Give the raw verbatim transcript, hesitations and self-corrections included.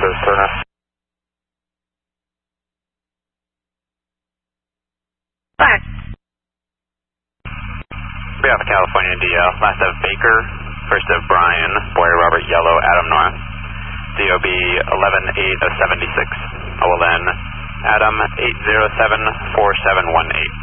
Daytona. Back. Be off California D L. Last of Baker, first of Brian, Boy Robert Yellow, Adam North. D O B eleven eight of seventy-six. I will then Adam eight zero seven four seven one eight.